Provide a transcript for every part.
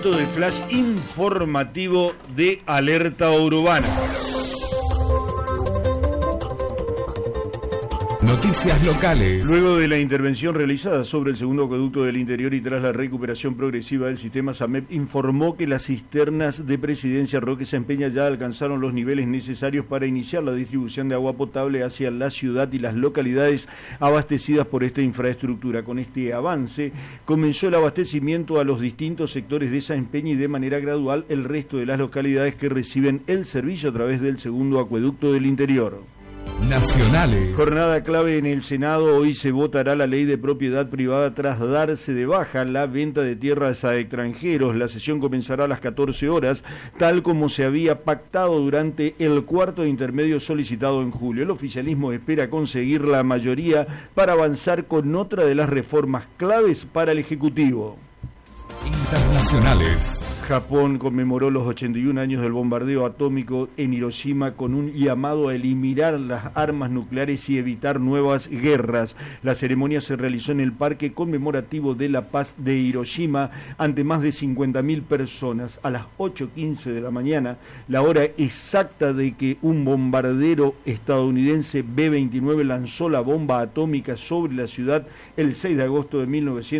Momento de flash informativo de Alerta Urbana. Noticias locales. Luego de la intervención realizada sobre el segundo acueducto del interior y tras la recuperación progresiva del sistema, SAMEP informó que las cisternas de Presidencia Roque Sáenz Peña ya alcanzaron los niveles necesarios para iniciar la distribución de agua potable hacia la ciudad y las localidades abastecidas por esta infraestructura. Con este avance comenzó el abastecimiento a los distintos sectores de Sáenz Peña y de manera gradual el resto de las localidades que reciben el servicio a través del segundo acueducto del interior. Nacionales. Jornada clave en el Senado. Hoy se votará la ley de propiedad privada tras darse de baja la venta de tierras a extranjeros. La sesión comenzará a las 14 horas, tal como se había pactado durante el cuarto intermedio solicitado en julio. El oficialismo espera conseguir la mayoría para avanzar con otra de las reformas claves para el Ejecutivo. Internacionales. Japón conmemoró los 81 años del bombardeo atómico en Hiroshima con un llamado a eliminar las armas nucleares y evitar nuevas guerras. La ceremonia se realizó en el Parque Conmemorativo de la Paz de Hiroshima ante más de 50.000 personas. A las 8:15 de la mañana, la hora exacta de que un bombardero estadounidense B-29 lanzó la bomba atómica sobre la ciudad el 6 de agosto de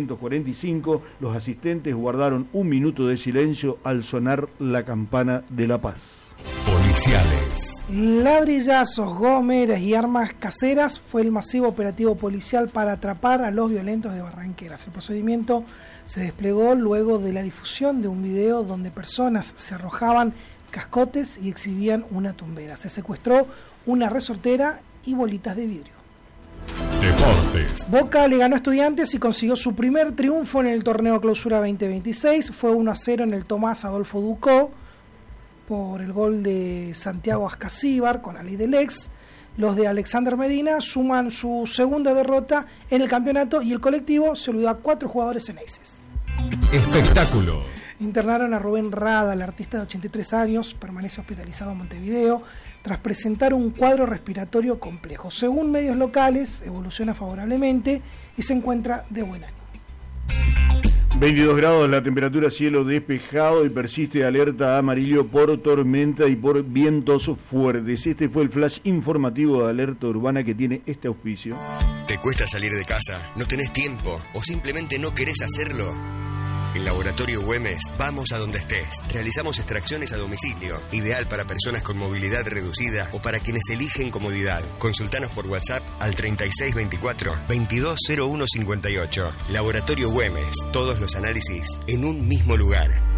1945, los asistentes guardaron un minuto de silencio al sonar la campana de la paz. Policiales. Ladrillazos, gomeras y armas caseras fue el masivo operativo policial para atrapar a los violentos de Barranqueras. El procedimiento se desplegó luego de la difusión de un video donde personas se arrojaban cascotes y exhibían una tumbera. Se secuestró una resortera y bolitas de vidrio. Deportes. Boca le ganó a Estudiantes y consiguió su primer triunfo en el torneo Clausura 2026. Fue 1-0 en el Tomás Adolfo Ducó por el gol de Santiago Ascasíbar con la ley del ex. Los de Alexander Medina suman su segunda derrota en el campeonato y el colectivo se olvidó a 4 jugadores en exes. Espectáculo. Internaron a Rubén Rada, el artista de 83 años, permanece hospitalizado en Montevideo tras presentar un cuadro respiratorio complejo. Según medios locales, evoluciona favorablemente y se encuentra de buen ánimo. 22 grados la temperatura, cielo despejado y persiste alerta amarillo por tormenta y por vientos fuertes. Este fue el flash informativo de Alerta Urbana que tiene este auspicio. ¿Te cuesta salir de casa? ¿No tenés tiempo? ¿O simplemente no querés hacerlo? En Laboratorio Güemes, vamos a donde estés. Realizamos extracciones a domicilio, ideal para personas con movilidad reducida o para quienes eligen comodidad. Consultanos por WhatsApp al 3624-220158. Laboratorio Güemes, todos los análisis en un mismo lugar.